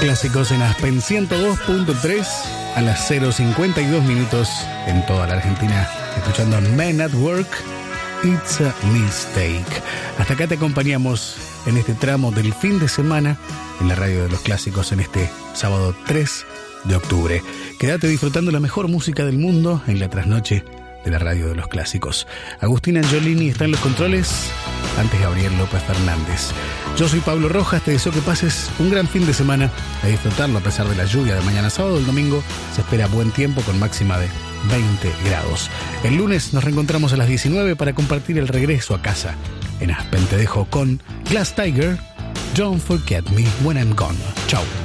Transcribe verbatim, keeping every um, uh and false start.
Clásicos en Aspen ciento dos punto tres a las cero cincuenta y dos minutos en toda la Argentina, escuchando Men at Work, It's a Mistake. Hasta acá te acompañamos en este tramo del fin de semana en la radio de los clásicos en este sábado tres de octubre. Quédate disfrutando la mejor música del mundo en la trasnoche de la radio de los clásicos. Agustín Angiolini está en los controles, antes Gabriel López Fernández. Yo soy Pablo Rojas, te deseo que pases un gran fin de semana, a disfrutarlo a pesar de la lluvia de mañana sábado. El domingo se espera buen tiempo con máxima de veinte grados. El lunes nos reencontramos a las diecinueve para compartir el regreso a casa. En Aspen te dejo con Glass Tiger, Don't Forget Me When I'm Gone. Chau.